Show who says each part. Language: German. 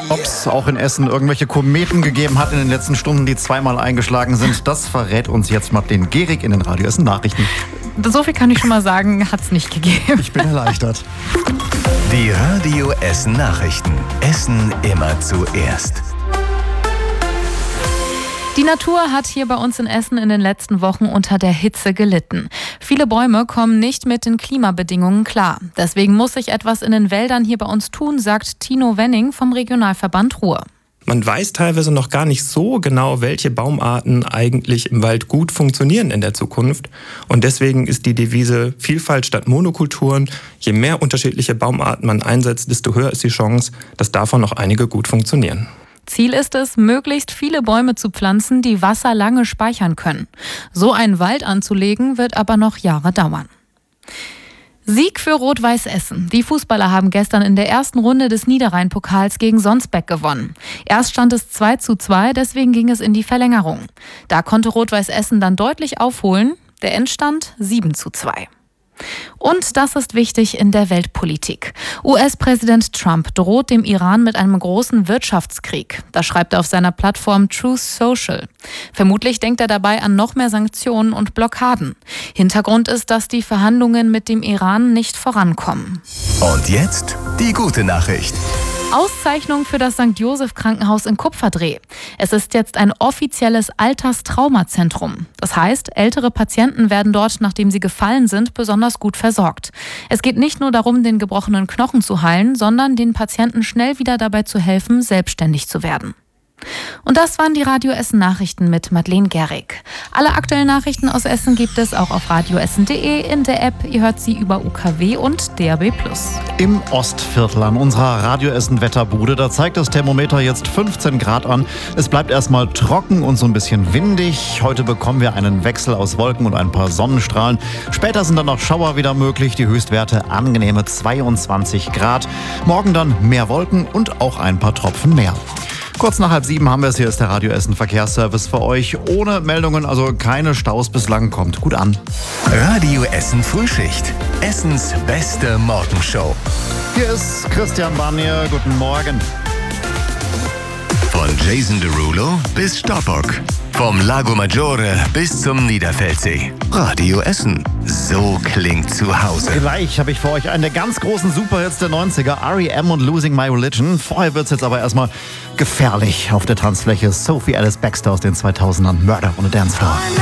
Speaker 1: Ob es auch in Essen irgendwelche Kometen gegeben hat in den letzten Stunden, die zweimal eingeschlagen sind, das verrät uns jetzt Madeleine Gehrig in den Radio Essen Nachrichten.
Speaker 2: So viel kann ich schon mal sagen, hat es nicht gegeben.
Speaker 1: Ich bin erleichtert.
Speaker 3: Die Radio Essen Nachrichten. Essen immer zuerst.
Speaker 2: Die Natur hat hier bei uns in Essen in den letzten Wochen unter der Hitze gelitten. Viele Bäume kommen nicht mit den Klimabedingungen klar. Deswegen muss sich etwas in den Wäldern hier bei uns tun, sagt Tino Wenning vom Regionalverband Ruhr.
Speaker 4: Man weiß teilweise noch gar nicht so genau, welche Baumarten eigentlich im Wald gut funktionieren in der Zukunft. Und deswegen ist die Devise Vielfalt statt Monokulturen. Je mehr unterschiedliche Baumarten man einsetzt, desto höher ist die Chance, dass davon noch einige gut funktionieren.
Speaker 2: Ziel ist es, möglichst viele Bäume zu pflanzen, die Wasser lange speichern können. So einen Wald anzulegen, wird aber noch Jahre dauern. Sieg für Rot-Weiß Essen. Die Fußballer haben gestern in der ersten Runde des Niederrhein-Pokals gegen Sonsbeck gewonnen. Erst stand es 2:2, deswegen ging es in die Verlängerung. Da konnte Rot-Weiß Essen dann deutlich aufholen. Der Endstand 7:2. Und das ist wichtig in der Weltpolitik. US-Präsident Trump droht dem Iran mit einem großen Wirtschaftskrieg. Das schreibt er auf seiner Plattform Truth Social. Vermutlich denkt er dabei an noch mehr Sanktionen und Blockaden. Hintergrund ist, dass die Verhandlungen mit dem Iran nicht vorankommen.
Speaker 3: Und jetzt die gute Nachricht.
Speaker 2: Auszeichnung für das St. Joseph Krankenhaus in Kupferdreh. Es ist jetzt ein offizielles Alterstraumazentrum. Das heißt, ältere Patienten werden dort, nachdem sie gefallen sind, besonders gut versorgt. Es geht nicht nur darum, den gebrochenen Knochen zu heilen, sondern den Patienten schnell wieder dabei zu helfen, selbstständig zu werden. Und das waren die Radio Essen Nachrichten mit Madeleine Gehrig. Alle aktuellen Nachrichten aus Essen gibt es auch auf radioessen.de, in der App. Ihr hört sie über UKW und DAB+.
Speaker 1: Im Ostviertel an unserer Radio Essen Wetterbude, da zeigt das Thermometer jetzt 15 Grad an. Es bleibt erstmal trocken und so ein bisschen windig. Heute bekommen wir einen Wechsel aus Wolken und ein paar Sonnenstrahlen. Später sind dann noch Schauer wieder möglich. Die Höchstwerte angenehme 22 Grad. Morgen dann mehr Wolken und auch ein paar Tropfen mehr. Kurz nach 6:30 haben wir es. Hier ist der Radio Essen Verkehrsservice für euch. Ohne Meldungen, also keine Staus bislang. Kommt gut an.
Speaker 3: Radio Essen Frühschicht. Essens beste Morgenshow.
Speaker 1: Hier ist Christian Barnier. Guten Morgen.
Speaker 3: Von Jason Derulo bis Stoppock. Vom Lago Maggiore bis zum Niederfeldsee. Radio Essen. So klingt zu Hause.
Speaker 1: Gleich habe ich für euch einen der ganz großen Superhits der 90er, R.E.M. und Losing My Religion. Vorher wird es jetzt aber erstmal gefährlich auf der Tanzfläche. Sophie Alice Baxter aus den 2000ern, Murder on the Dance Floor.